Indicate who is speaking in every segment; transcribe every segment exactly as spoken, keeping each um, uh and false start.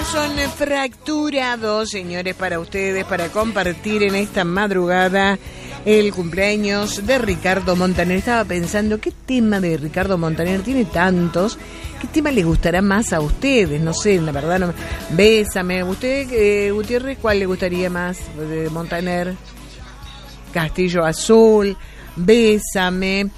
Speaker 1: Corazón fracturado, señores, para ustedes, para compartir en esta madrugada el cumpleaños de Ricardo Montaner. Estaba pensando, ¿qué tema de Ricardo Montaner? Tiene tantos. ¿Qué tema les gustará más a ustedes? No sé, la verdad no. Bésame. ¿Usted, eh, Gutiérrez, cuál le gustaría más de Montaner? Castillo Azul, Bésame.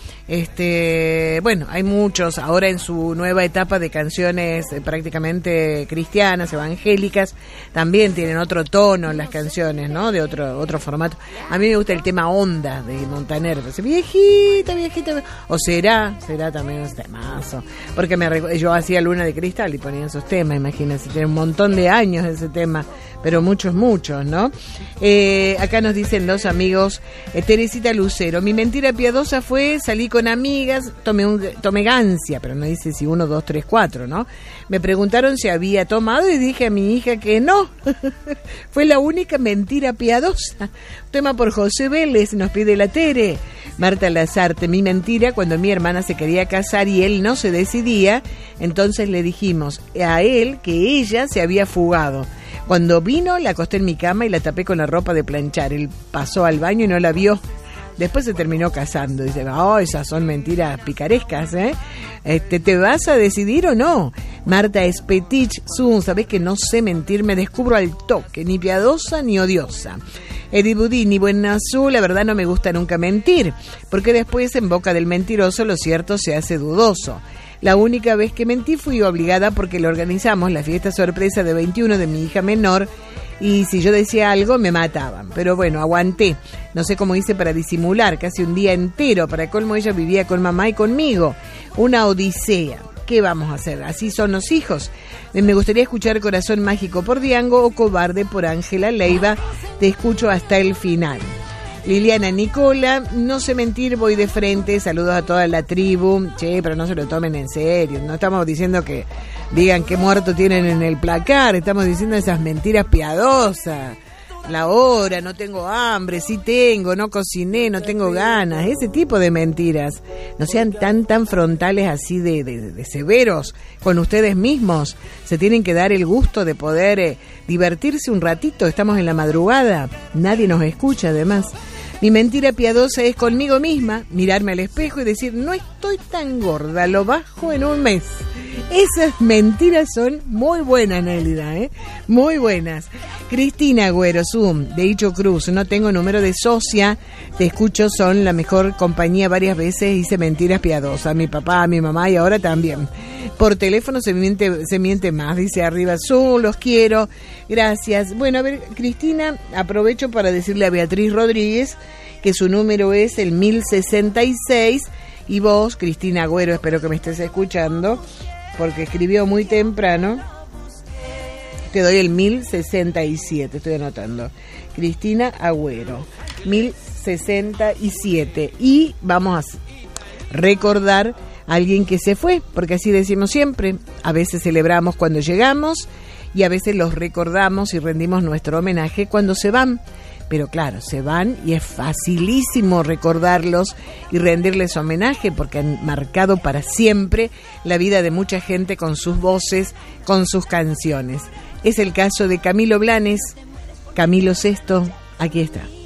Speaker 1: Este, bueno, hay muchos ahora en su nueva etapa de canciones eh, prácticamente cristianas, evangélicas, también tienen otro tono las canciones, ¿no? De otro otro formato. A mí me gusta el tema Onda de Montaner, pues, viejita, viejita, o será, será también un temazo, porque me yo hacía Luna de Cristal y ponían esos temas, imagínense, tiene un montón de años ese tema, pero muchos, muchos, ¿no? Eh, acá nos dicen dos amigos, eh, Teresita Lucero, mi mentira piadosa fue salí con amigas, tomé un tomé gancia, pero no dice si uno, dos, tres, cuatro, ¿no? Me preguntaron si había tomado y dije a mi hija que no. Fue la única mentira piadosa. Tema por José Vélez, nos pide la Tere. Marta Lazarte, mi mentira cuando mi hermana se quería casar y él no se decidía, entonces le dijimos a él que ella se había fugado. Cuando vino, la acosté en mi cama y la tapé con la ropa de planchar. Él pasó al baño y no la vio. Después se terminó casando. Dice, oh, esas son mentiras picarescas, ¿eh? Este, ¿te vas a decidir o no? Marta Espetich, Zoom, sabés que no sé mentir, me descubro al toque, ni piadosa ni odiosa. Eddie Budini, buena azul, la verdad no me gusta nunca mentir, porque después en boca del mentiroso lo cierto se hace dudoso. La única vez que mentí fui obligada porque le organizamos la fiesta sorpresa de veintiuno de mi hija menor y si yo decía algo me mataban. Pero bueno, aguanté. No sé cómo hice para disimular, casi un día entero. Para colmo ella vivía con mamá y conmigo. Una odisea. ¿Qué vamos a hacer? Así son los hijos. Me gustaría escuchar Corazón Mágico por Diango o Cobarde por Ángela Leiva. Te escucho hasta el final. Liliana Nicola, no sé mentir, voy de frente, saludos a toda la tribu, che, pero no se lo tomen en serio, no estamos diciendo que digan qué muerto tienen en el placar, estamos diciendo esas mentiras piadosas, la hora, no tengo hambre, sí tengo, no cociné, no tengo ganas, ese tipo de mentiras, no sean tan tan frontales así de, de, de severos con ustedes mismos, se tienen que dar el gusto de poder eh, divertirse un ratito, estamos en la madrugada, nadie nos escucha además. Mi mentira piadosa es conmigo misma, mirarme al espejo y decir, no estoy tan gorda, lo bajo en un mes. Esas mentiras son muy buenas, Nélida, ¿eh? Muy buenas. Cristina Agüero, Zoom, de Hicho Cruz, no tengo número de socia, te escucho, son la mejor compañía varias veces, hice mentiras piadosas, mi papá, mi mamá y ahora también. Por teléfono se miente, se miente más, dice arriba, Zoom, los quiero, gracias. Bueno, a ver, Cristina, aprovecho para decirle a Beatriz Rodríguez que su número es el mil sesenta y seis y vos, Cristina Agüero, espero que me estés escuchando, porque escribió muy temprano, te doy el mil sesenta y siete, estoy anotando. Cristina Agüero, mil sesenta y siete. Y vamos a recordar a alguien que se fue, porque así decimos siempre. A veces celebramos cuando llegamos y a veces los recordamos y rendimos nuestro homenaje cuando se van. Pero claro, se van y es facilísimo recordarlos y rendirles homenaje porque han marcado para siempre la vida de mucha gente con sus voces, con sus canciones. Es el caso de Camilo Blanes, Camilo Sesto, aquí está.